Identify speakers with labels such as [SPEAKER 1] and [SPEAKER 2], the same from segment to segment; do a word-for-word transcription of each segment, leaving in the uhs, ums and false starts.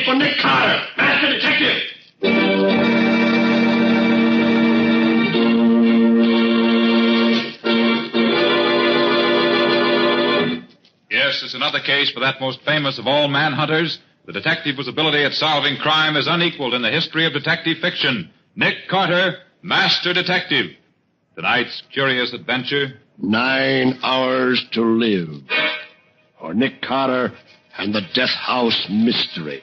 [SPEAKER 1] case for Nick Carter, Master Detective.
[SPEAKER 2] Yes, it's another case for that most famous of all manhunters. The detective whose ability at solving crime is unequaled in the history of detective fiction. Nick Carter, Master Detective. Tonight's curious adventure.
[SPEAKER 3] Nine Hours to Live. For Nick Carter and the Death House Mystery.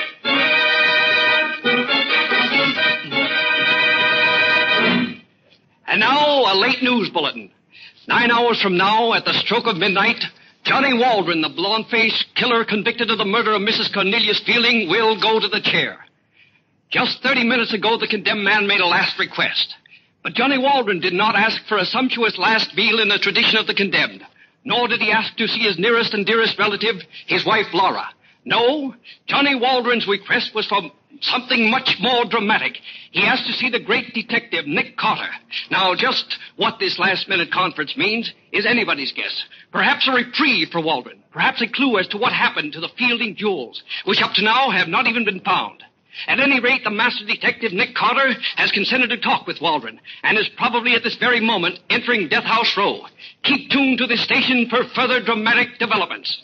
[SPEAKER 4] And now, a late news bulletin. Nine hours from now, at the stroke of midnight, Johnny Waldron, the blonde-faced killer convicted of the murder of Missus Cornelius Fielding, will go to the chair. Just thirty minutes ago, the condemned man made a last request. But Johnny Waldron did not ask for a sumptuous last meal in the tradition of the condemned. Nor did he ask to see his nearest and dearest relative, his wife Laura. No, Johnny Waldron's request was for something much more dramatic. He asked to see the great detective, Nick Carter. Now, just what this last-minute conference means is anybody's guess. Perhaps a reprieve for Waldron. Perhaps a clue as to what happened to the Fielding jewels, which up to now have not even been found. At any rate, the master detective, Nick Carter, has consented to talk with Waldron and is probably at this very moment entering Death House Row. Keep tuned to this station for further dramatic developments.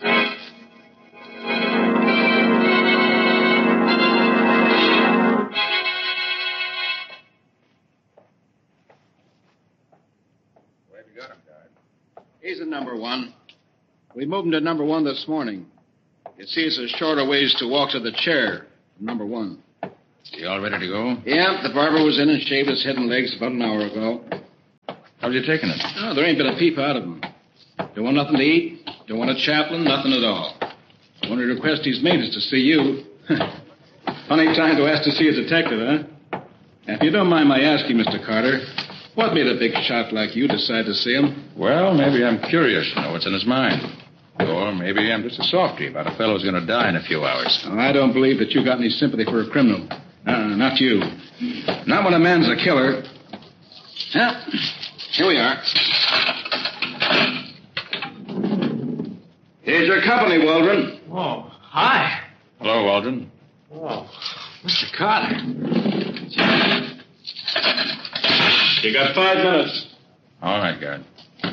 [SPEAKER 5] He's at number one. We moved him to number one this morning. You see, it's a shorter ways to walk to the chair from number one.
[SPEAKER 6] You all ready to go?
[SPEAKER 5] Yeah, the barber was in and shaved his head and legs about an hour ago.
[SPEAKER 6] How's you taking it?
[SPEAKER 5] Oh, there ain't been a peep out of him. Don't want nothing to eat. Don't want a chaplain. Nothing at all. The only request he's made is to see you. Funny time to ask to see a detective, huh? Now, if you don't mind my asking, Mister Carter, what made a big shot like you decide to see him?
[SPEAKER 6] Well, maybe I'm curious to know what's in his mind. Or maybe I'm just a softy about a fellow who's going to die in a few hours.
[SPEAKER 5] Oh, I don't believe that you got any sympathy for a criminal. Uh, not you. Not when a man's a killer. Well, here we are. Here's your company, Waldron.
[SPEAKER 7] Oh, hi.
[SPEAKER 6] Hello, Waldron.
[SPEAKER 7] Oh, Mister Carter.
[SPEAKER 5] You got five minutes.
[SPEAKER 6] All right, guard.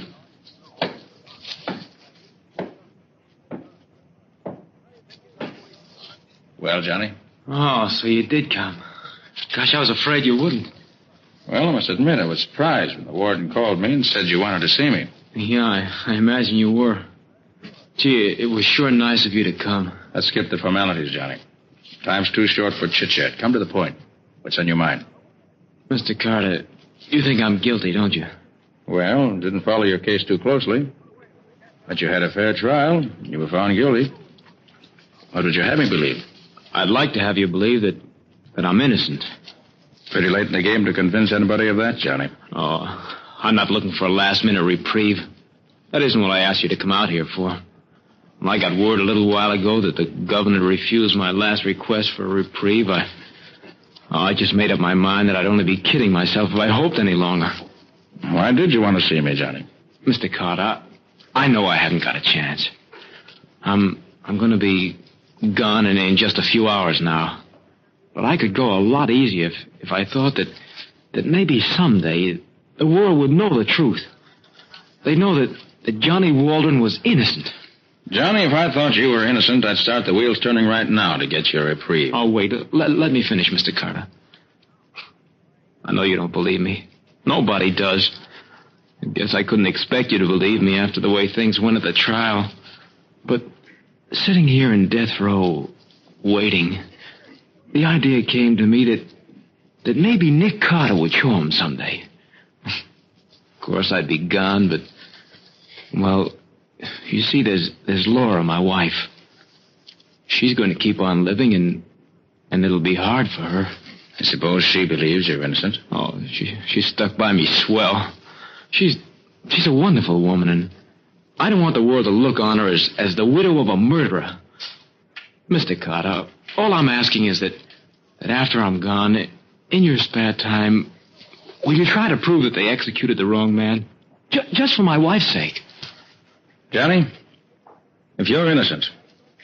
[SPEAKER 6] Well, Johnny?
[SPEAKER 7] Oh, so you did come. Gosh, I was afraid you wouldn't.
[SPEAKER 6] Well, I must admit I was surprised when the warden called me and said you wanted to see me.
[SPEAKER 7] Yeah, I, I imagine you were. Gee, it was sure nice of you to come.
[SPEAKER 6] Let's skip the formalities, Johnny. Time's too short for chit-chat. Come to the point. What's on your mind?
[SPEAKER 7] Mister Carter, you think I'm guilty, don't you?
[SPEAKER 6] Well, didn't follow your case too closely. But you had a fair trial. You were found guilty. What would you have me believe?
[SPEAKER 7] I'd like to have you believe that, that I'm innocent.
[SPEAKER 6] Pretty late in the game to convince anybody of that, Johnny.
[SPEAKER 7] Oh, I'm not looking for a last-minute reprieve. That isn't what I asked you to come out here for. When I got word a little while ago that the governor refused my last request for a reprieve, I... Oh, I just made up my mind that I'd only be kidding myself if I hoped any longer.
[SPEAKER 6] Why did you want to see me, Johnny?
[SPEAKER 7] Mister Carter, I know I haven't got a chance. I'm... I'm going to be gone in, in just a few hours now. But I could go a lot easier if, if I thought that, that maybe someday the world would know the truth. They'd know that, that Johnny Waldron was innocent.
[SPEAKER 6] Johnny, if I thought you were innocent, I'd start the wheels turning right now to get your reprieve.
[SPEAKER 7] Oh, wait. Let, let me finish, Mister Carter. I know you don't believe me. Nobody does. I guess I couldn't expect you to believe me after the way things went at the trial. But sitting here in death row, waiting, the idea came to me that that maybe Nick Carter would show him someday. Of course, I'd be gone, but, well, you see, there's there's Laura, my wife. She's going to keep on living, and and it'll be hard for her.
[SPEAKER 6] I suppose she believes you're innocent.
[SPEAKER 7] Oh, she she stuck by me swell. She's she's a wonderful woman, and I don't want the world to look on her as, as the widow of a murderer. Mister Carter, all I'm asking is that, that after I'm gone, in your spare time, will you try to prove that they executed the wrong man? J- just for my wife's sake.
[SPEAKER 6] Johnny, if you're innocent,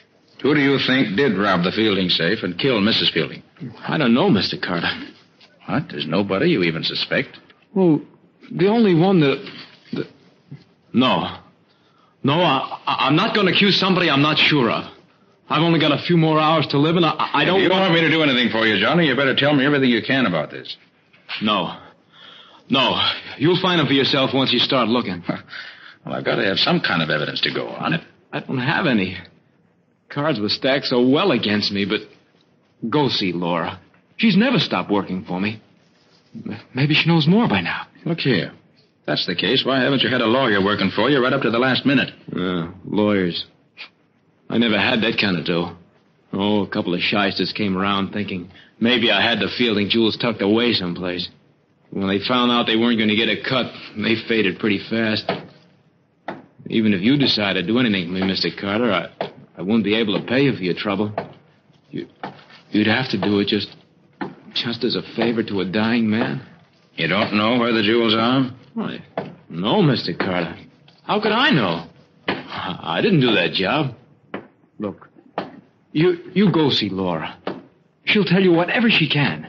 [SPEAKER 6] Who do you think did rob the Fielding safe and kill Missus Fielding?
[SPEAKER 7] I don't know, Mister Carter.
[SPEAKER 6] What? There's nobody you even suspect?
[SPEAKER 7] Well, the only one that... that... No. No, I, I'm not going to accuse somebody I'm not sure of. I've only got a few more hours to live, and I, I don't
[SPEAKER 6] If you don't
[SPEAKER 7] want...
[SPEAKER 6] want me to do anything for you, Johnny, you better tell me everything you can about this.
[SPEAKER 7] No. No. You'll find them for yourself once you start looking.
[SPEAKER 6] Well, I've got to have some kind of evidence to go on.
[SPEAKER 7] I don't have any. Cards were stacked so well against me, but go see Laura. She's never stopped working for me. Maybe she knows more by now.
[SPEAKER 6] Look here. If that's the case, why haven't you had a lawyer working for you right up to the last minute?
[SPEAKER 7] Uh, lawyers. I never had that kind of dough. Oh, a couple of shysters came around thinking maybe I had the Fielding jewels tucked away someplace. When they found out they weren't going to get a cut, they faded pretty fast. Even if you decided to do anything for me, Mister Carter, I, I wouldn't be able to pay you for your trouble. You, you'd have to do it just, just as a favor to a dying man.
[SPEAKER 6] You don't know where the jewels are?
[SPEAKER 7] Why, no, Mister Carter. How could I know? I didn't do that job. Look, you you go see Laura. She'll tell you whatever she can.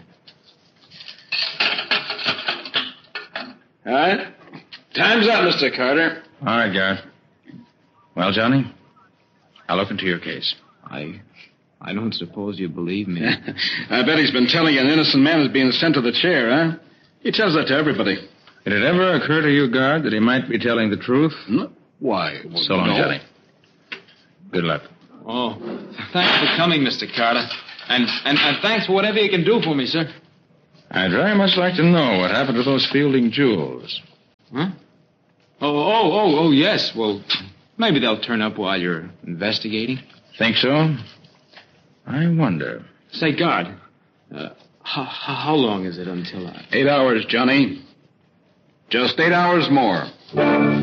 [SPEAKER 5] All right. Time's up, Mister Carter.
[SPEAKER 6] All right, Garrett. Well, Johnny, I'll look into your case.
[SPEAKER 7] I I don't suppose you believe me.
[SPEAKER 5] I bet he's been telling you an innocent man is being sent to the chair, huh? He tells that to everybody.
[SPEAKER 6] Did it ever occur to you, Guard, that he might be telling the truth?
[SPEAKER 5] No. Why? Well,
[SPEAKER 6] so long,
[SPEAKER 5] no.
[SPEAKER 6] Johnny. Good luck.
[SPEAKER 7] Oh, thanks for coming, Mister Carter. And, and, and thanks for whatever you can do for me, sir.
[SPEAKER 6] I'd very much like to know what happened to those Fielding jewels.
[SPEAKER 7] Huh? Oh, oh, oh, oh, yes. Well, maybe they'll turn up while you're investigating.
[SPEAKER 6] Think so? I wonder.
[SPEAKER 7] Say, guard, uh, how, how long is it until I...
[SPEAKER 5] Eight hours, Johnny. Just eight hours more.